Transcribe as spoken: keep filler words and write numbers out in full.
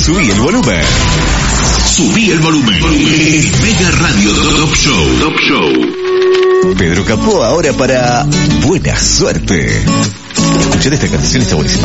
Subí el volumen. Subí el volumen. El Mega Radio Top Show. Top Show. Pedro Capó ahora para Buena Suerte. Escuchate esta canción, está buenísima.